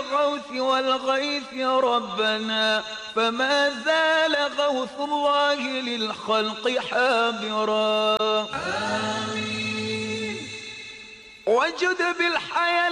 الغوث والغيث ربنا، فما زال غوث الله للخلق حابرا. آمين. وجد بالحياة